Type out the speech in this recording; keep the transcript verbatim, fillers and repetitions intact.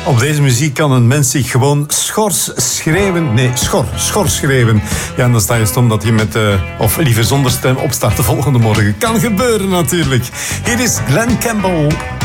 Op deze muziek kan een mens zich gewoon schors schreeuwen. Nee, schor, schor schreeuwen. Ja, en dan sta je stom dat je met, uh, of liever zonder stem opstart de volgende morgen. Kan gebeuren natuurlijk. Hier is Glen Campbell.